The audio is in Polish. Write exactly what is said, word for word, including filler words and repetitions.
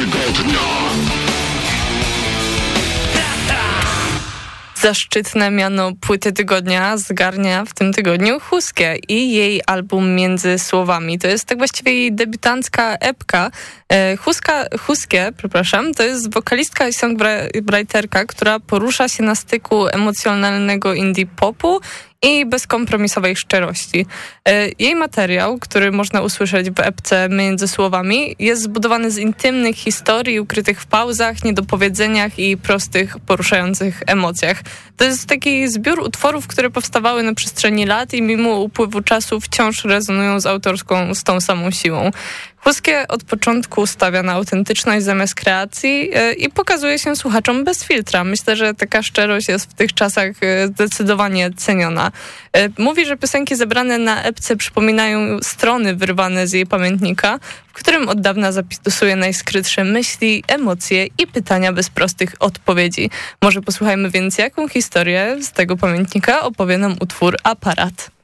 wygodna. Zaszczytne miano płyty tygodnia zgarnia w tym tygodniu Huskę i jej album Między Słowami. To jest tak właściwie jej debiutancka epka. Huska, Huskę, przepraszam, to jest wokalistka i songwriterka, która porusza się na styku emocjonalnego indie popu i bezkompromisowej szczerości. Jej materiał, który można usłyszeć w epce Między Słowami, jest zbudowany z intymnych historii ukrytych w pauzach, niedopowiedzeniach i prostych, poruszających emocjach. To jest taki zbiór utworów, które powstawały na przestrzeni lat i mimo upływu czasu wciąż rezonują z autorską z tą samą siłą. Huskę od początku stawia na autentyczność zamiast kreacji i pokazuje się słuchaczom bez filtra. Myślę, że taka szczerość jest w tych czasach zdecydowanie ceniona. Mówi, że piosenki zebrane na epce przypominają strony wyrwane z jej pamiętnika, w którym od dawna zapisuje najskrytsze myśli, emocje i pytania bez prostych odpowiedzi. Może posłuchajmy więc, jaką historię z tego pamiętnika opowie nam utwór Aparat.